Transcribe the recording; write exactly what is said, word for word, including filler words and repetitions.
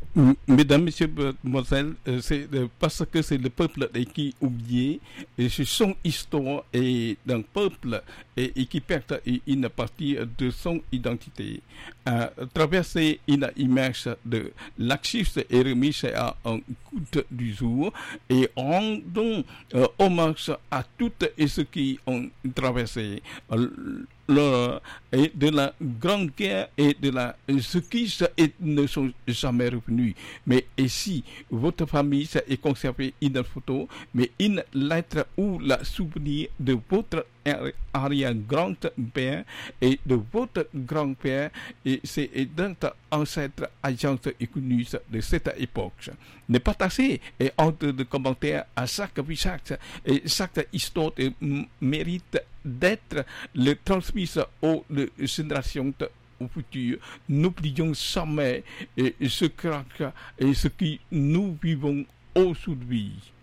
M- Mesdames, Messieurs, Mademoiselles, euh, c'est euh, parce que c'est le peuple et qui oublié, et c'est son histoire et d'un peuple et, et qui perd et une partie de son identité. À travers ces- une image de l'archive est remise à un coup du jour et rendons euh, hommage à toutes et ceux qui ont traversé euh, le- et de la grande guerre et de la ce qui se- et ne sont jamais revenus. Mais ici, votre famille ça est conservé une photo, mais une lettre ou la souvenir de votre arri- arrière-grand-père et de votre grand-père et c'est et notre ancêtre agence économique de cette époque. Ne partagez et entre de commentaires à chaque visage et chaque histoire de- m- mérite d'être le transmise aux les générations de- au futur. N'oublions jamais et ce, que- et ce que nous vivons aujourd'hui.